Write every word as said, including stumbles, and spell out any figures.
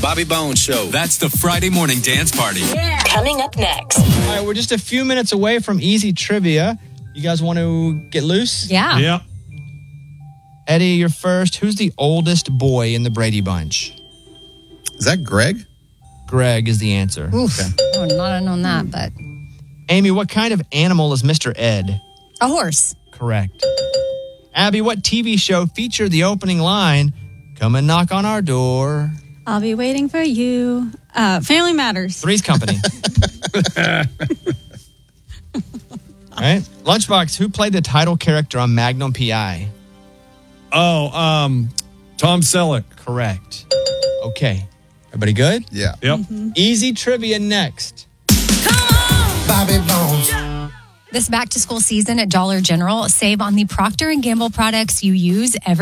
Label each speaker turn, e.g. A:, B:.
A: Bobby Bones Show.
B: That's the Friday morning dance party.
C: Yeah. Coming up next.
D: All right, we're just a few minutes away from easy trivia. You guys want to get loose?
E: Yeah.
F: Yeah.
D: Eddie, you're first. Who's the oldest boy in the Brady Bunch?
G: Is that Greg?
D: Greg is the answer.
G: Okay.
E: I would not have known that, but
D: Amy, what kind of animal is Mister Ed?
E: a horse.
D: Correct. Abby, what T V show featured the opening line, "Come and knock on our door"?
H: I'll be waiting for you. Uh, Family Matters.
D: Three's Company. All right. Lunchbox, who played the title character on Magnum P I?
F: Oh, um, Tom Selleck.
D: Correct. Okay. Everybody good?
G: Yeah.
F: Yep.
D: Easy trivia next.
I: Bobby Bones.
E: This back to school season at Dollar General, save on the Procter and Gamble products you use every